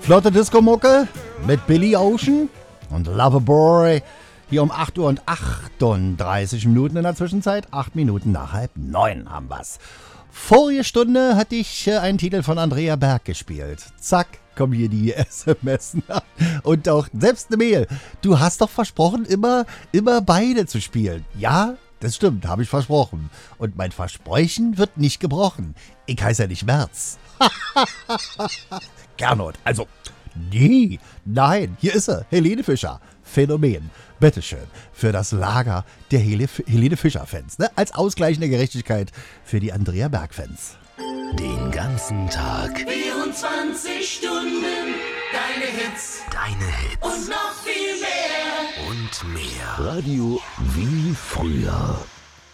Flotte Disco-Mucke mit Billy Ocean und Loverboy hier um 8 Uhr und 38 Minuten in der Zwischenzeit. 8 Minuten nach 8:30 haben wir's. Vorige Stunde hatte ich einen Titel von Andrea Berg gespielt. Zack, kommen hier die SMS und auch selbst eine Mail. Du hast doch versprochen, immer beide zu spielen. Ja, das stimmt, habe ich versprochen. Und mein Versprechen wird nicht gebrochen. Ich heiße ja nicht Merz. Gernot, also, nee, nein, hier ist er, Helene Fischer, Phänomen. Bitteschön, für das Lager der Helene Fischer-Fans, ne? Als ausgleichende Gerechtigkeit für die Andrea Berg-Fans. Den ganzen Tag. 24 Stunden, deine Hits. Und noch viel mehr. Und mehr. Radio wie früher.